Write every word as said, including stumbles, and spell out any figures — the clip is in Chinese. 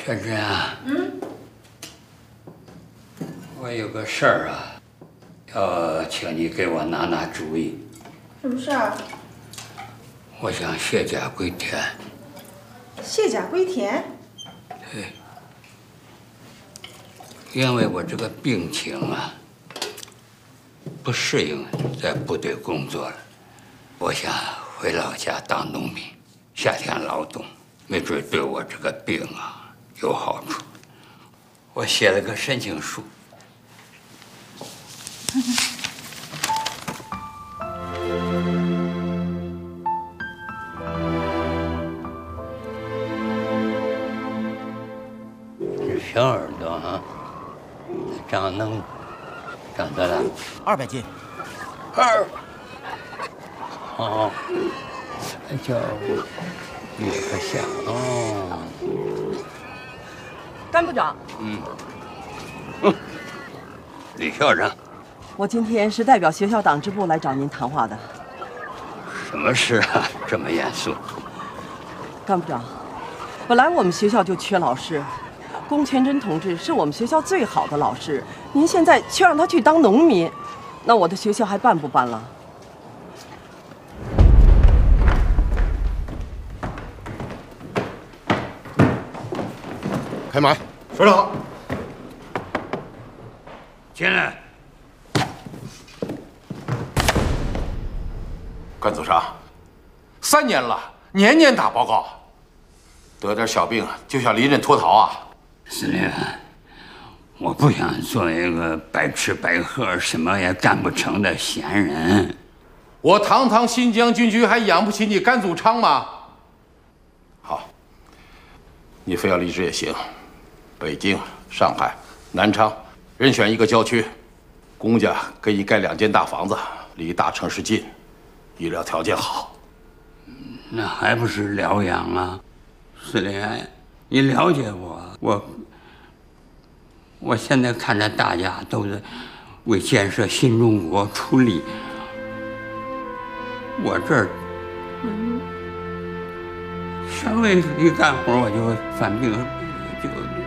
全真啊， 嗯， 我有个事儿啊，要请你给我拿拿主意。 什么事儿？ 我想卸甲归田。 卸甲归田？ 对，因为我这个病情啊，不适应在部队工作了，我想回老家当农民，夏天劳动，没准对我这个病啊有好处。我写了个申请书。这小耳朵啊，长能长多大？ 二百斤。 二。好，那叫李克祥哦。 甘部长。 嗯。嗯。李校长。 我今天是代表学校党支部来找您谈话的。 什么事啊？这么严肃？ 甘部长，本来我们学校就缺老师，龚全真同志是我们学校最好的老师，您现在却让他去当农民，那我的学校还办不办了？ 开门。 首长， 进来。 甘组长，三年了，年年打报告，得点小病就想离任脱逃啊！ 司令，我不想做一个白吃白喝、什么也干不成的闲人。 我堂堂新疆军区还养不起你甘祖昌吗？好，你非要离职也行。北京、上海、南昌，任选一个郊区，公家给你盖两间大房子，离大城市近，医疗条件好。 那还不是疗养啊？司令，你了解我，我我现在看着大家都在为建设新中国出力，我这儿稍微一干活我就犯病，就。